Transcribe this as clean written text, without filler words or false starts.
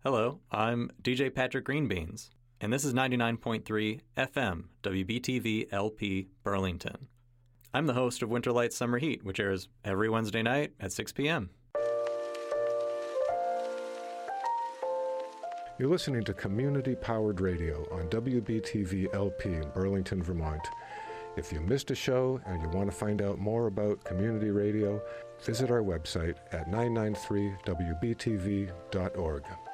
Hello, I'm DJ Patrick Greenbeans, and this is 99.3 FM WBTV LP Burlington. I'm the host of Winter Light Summer Heat, which airs every Wednesday night at 6 p.m. You're listening to community-powered radio on WBTV LP in Burlington, Vermont. If you missed a show and you want to find out more about community radio, visit our website at 993wbtv.org.